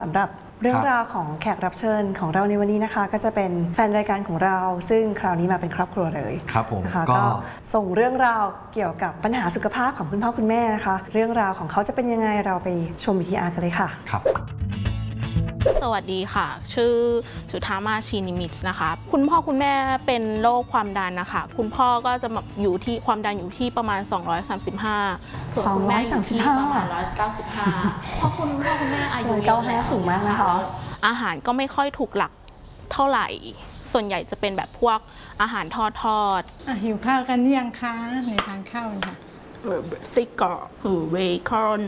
สำหรับเรื่องราวของแขกรับเชิญของเราในวันนี้นะคะก็จะเป็นแฟนรายการของเราซึ่งคราวนี้มาเป็นครอบครัวเลยครับผมนะคะก็ส่งเรื่องราวเกี่ยวกับปัญหาสุขภาพของคุณพ่อคุณแม่นะคะเรื่องราวของเขาจะเป็นยังไงเราไปชม VTR กันเลยค่ะครับสวัสดีค่ะชื่อจุธามาชีนิมิตนะคะคุณพ่อคุณแม่เป็นโรคความดันนะคะคุณพ่อก็จะอยู่ที่ความดันอยู่ที่ประมาณ235ส่วนคุณแม่อยู่ที่ประมาณ195เพราะคุณพ่อคุณแม่อายุเยอะแล้วสูงมากนะคะอาหารก็ไม่ค่อยถูกหลักเท่าไหร่ส่วนใหญ่จะเป็นแบบพวกอาหารทอดหิวข้าวกันยังคะในทานข้าวค่ะไส้กรอกหรือเบคอน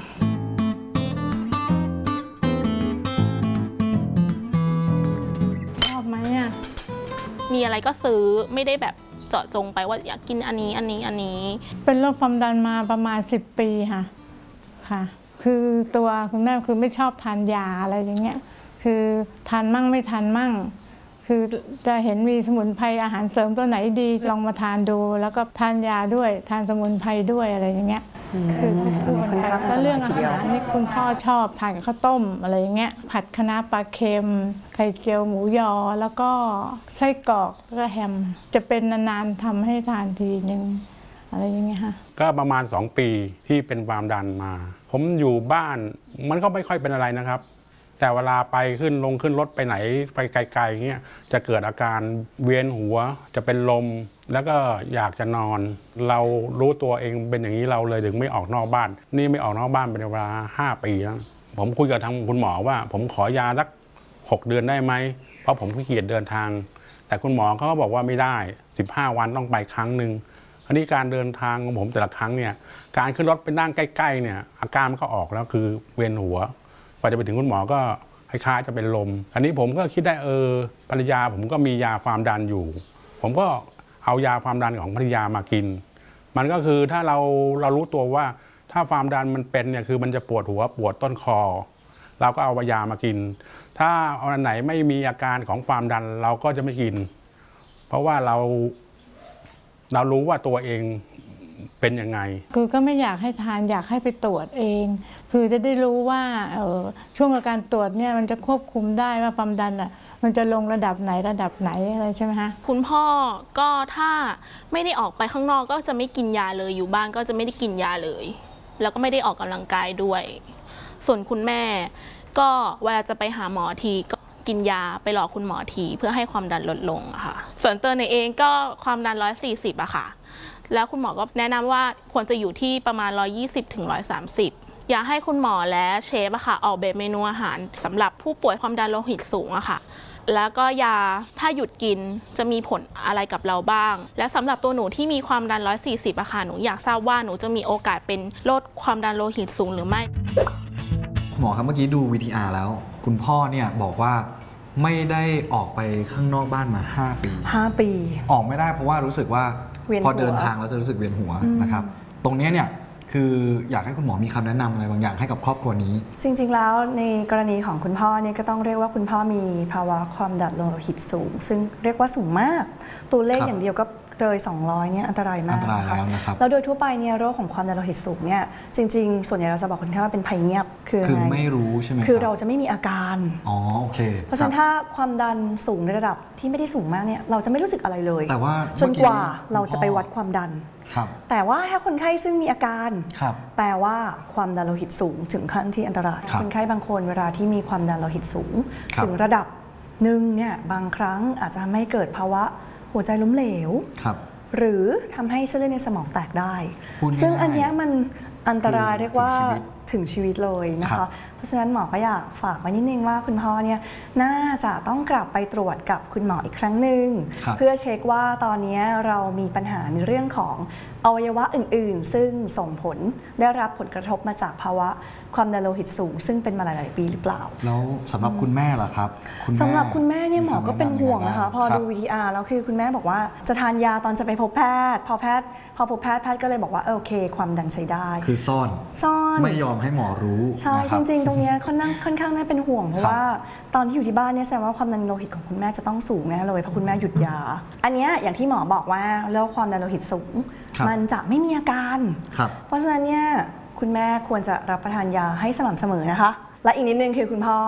มีอะไรก็ซื้อไม่ได้แบบเจาะจงไปว่าอยากกินอันนี้เป็นโรคความดันมาประมาณ10 ปีค่ะคือตัวคุณแม่คือไม่ชอบทานยาอะไรอย่างเงี้ยคือทานมั่งไม่ทานมั่งคือจะเห็นมีสมุนไพรอาหารเสริมตัวไหนดีลองมาทานดูแล้วก็ทานยาด้วยทานสมุนไพรด้วยอะไรอย่างเงี้ยคือแล้วเรื่องอาหารนี่คุณพ่อชอบทานกับข้าวต้มอะไรอย่างเงี้ยผัดคะน้าปลาเค็มไข่เจียวหมูยอแล้วก็ไส้กรอกแล้วก็แฮมจะเป็นนานๆทำให้ทานทีนึงอะไรอย่างเงี้ยค่ะก็ประมาณ2 ปีที่เป็นความดันมาผมอยู่บ้านมันก็ไม่ค่อยเป็นอะไรนะครับแต่เวลาไปขึ้นรถไปไหนไปไกลๆเงี้ยจะเกิดอาการเวียนหัวจะเป็นลมแล้วก็อยากจะนอนเรารู้ตัวเองเป็นอย่างนี้เราเลยถึงไม่ออกนอกบ้านนี่ไม่ออกนอกบ้านเป็นเวลา5 ปีแล้วผมคุยกับทางคุณหมอว่าผมขอยาสัก6 เดือนได้ไหมเพราะผมขี้เกียจเดินทางแต่คุณหมอเขาก็บอกว่าไม่ได้15 วันต้องไปครั้งหนึ่งอันนี้การเดินทางของผมแต่ละครั้งเนี่ยการขึ้นรถไปนั่งใกล้ๆเนี่ยอาการมันก็ออกแล้วคือเวียนหัวกว่าจะไปถึงคุณหมอก็คล้ายๆจะเป็นลมอันนี้ผมก็คิดได้ภรรยาผมก็มียาความดันอยู่ผมก็เอายาความดันของภรรยามากินมันก็คือถ้าเรารู้ตัวว่าถ้าความดันมันเป็นเนี่ยคือมันจะปวดหัวปวดต้นคอเราก็เอายามากินถ้าอันไหนไม่มีอาการของความดันเราก็จะไม่กินเพราะว่าเรารู้ว่าตัวเองเป็นยังไงคือก็ไม่อยากให้ทานอยากให้ไปตรวจเองคือจะได้รู้ว่าช่วงการตรวจเนี่ยมันจะควบคุมได้ว่าความดันมันจะลงระดับไหนอะไรใช่ไหมคะคุณพ่อก็ถ้าไม่ได้ออกไปข้างนอกก็จะไม่กินยาเลยอยู่บ้านก็จะไม่ได้กินยาเลยแล้วก็ไม่ได้ออกกำลังกายด้วยส่วนคุณแม่ก็เวลาจะไปหาหมอทีก็กินยาไปรอคุณหมอทีเพื่อให้ความดันลดลงค่ะส่วนตัวเองก็ความดัน140อะค่ะแล้วคุณหมอก็แนะนำว่าควรจะอยู่ที่ประมาณ120 ถึง 130อยากให้คุณหมอและเชฟอะค่ะออกแบบเมนูอาหารสำหรับผู้ป่วยความดันโลหิตสูงอะค่ะแล้วก็ยาถ้าหยุดกินจะมีผลอะไรกับเราบ้างและสำหรับตัวหนูที่มีความดัน140อะค่ะหนูอยากทราบว่าหนูจะมีโอกาสเป็นโรคความดันโลหิตสูงหรือไม่หมอครับเมื่อกี้ดู VTR แล้วคุณพ่อเนี่ยบอกว่าไม่ได้ออกไปข้างนอกบ้านมา5 ปีออกไม่ได้เพราะว่ารู้สึกว่าพอเดินทางแล้วจะรู้สึกเวียนหัวนะครับตรงนี้เนี่ยคืออยากให้คุณหมอมีคำแนะนำอะไรบางอย่างให้กับครอบครัวนี้จริงๆแล้วในกรณีของคุณพ่อเนี่ยก็ต้องเรียกว่าคุณพ่อมีภาวะความดันโลหิตสูงซึ่งเรียกว่าสูงมากตัวเลขอย่างเดียวก็เลย200เนี่ยอันตรายมากนะครับแล้วโดยทั่วไปเนี่ยโรคของความดันโลหิตสูงเนี่ยจริงๆส่วนใหญ่เราจะบอกคนไข้ว่าเป็นภัยเงียบคือไม่รู้ใช่ไหมคือเราจะไม่มีอาการโอเคเพราะฉะนั้นถ้าความดันสูงในระดับที่ไม่ได้สูงมากเนี่ยเราจะไม่รู้สึกอะไรเลยแต่ว่าจนกว่าเราจะไปวัดความดันแต่ว่าถ้าคนไข้ซึ่งมีอาการแปลว่าความดันโลหิตสูงถึงขั้นที่อันตรายคนไข้บางคนเวลาที่มีความดันโลหิตสูงถึงระดับหนึ่งเนี่ยบางครั้งอาจจะไม่เกิดภาวะหัวใจล้มเหลวหรือทำให้เส้นเลือดในสมองแตกได้ซึ่งอันนี้มันอันตรายเรียกว่าถึงชีวิตเลยนะคะเพราะฉะนั้นหมอก็อยากฝากไว้นิดนึงว่าคุณพ่อเนี่ยน่าจะต้องกลับไปตรวจกับคุณหมออีกครั้งหนึ่งเพื่อเช็คว่าตอนนี้เรามีปัญหาในเรื่องของอวัยวะอื่นๆซึ่งส่งผลได้รับผลกระทบมาจากภาวะความดันโลหิตสูงซึ่งเป็นมาหลายๆปีหรือเปล่าแล้วสำหรับคุณแม่ล่ะครับสำหรับคุณแม่เนี่ยหมอก็เป็นห่วงนะคะพอดู VTR แล้วคือคุณแม่บอกว่าจะทานยาตอนจะไปพบแพทย์พอพบแพทย์ก็เลยบอกว่าโอเคความดันใช้ได้คือซ่อนไม่ยอมให้หมอรู้ใช่จริงๆตรงนี้ค่อนข้างน่าเป็นห่วงเพราะว่าตอนที่อยู่ที่บ้านเนี่ยแสดงว่าความดันโลหิตของคุณแม่จะต้องสูงแน่เลยเพราะคุณแม่หยุดยาอันนี้อย่างที่หมอบอกว่าโรคความดันโลหิตสูงมันจะไม่มีอาการเพราะฉะนั้นเนี่ยคุณแม่ควรจะรับประทานยาให้สม่ำเสมอนะคะและอีกนิดนึงคือคุณพ่อ